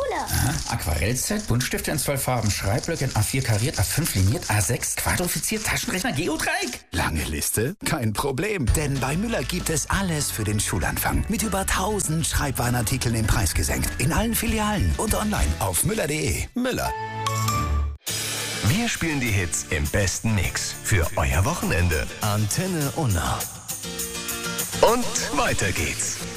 Schule. Aha. Aquarellset, Buntstifte in 12 Farben, Schreibblöcke in A4 kariert, A5 liniert, A6 quadrifiziert, Taschenrechner, Geodreieck. Lange Liste? Kein Problem, denn bei Müller gibt es alles für den Schulanfang. Mit über 1000 Schreibwarenartikeln im Preis gesenkt. In allen Filialen und online auf müller.de. Müller. Wir spielen die Hits im besten Mix für euer Wochenende. Antenne Unna. Und weiter geht's.